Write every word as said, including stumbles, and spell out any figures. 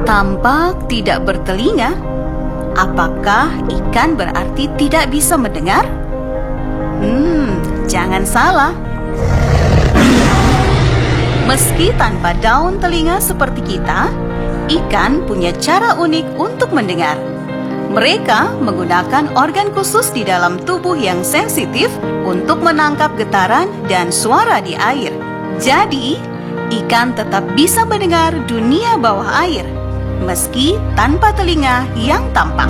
Tampak tidak bertelinga. Apakah ikan berarti tidak bisa mendengar? Hmm, jangan salah. Meski tanpa daun telinga seperti kita, ikan punya cara unik untuk mendengar. Mereka menggunakan organ khusus di dalam tubuh yang sensitif untuk menangkap getaran dan suara di air. Jadi, ikan tetap bisa mendengar dunia bawah air, meski tanpa telinga yang tampak.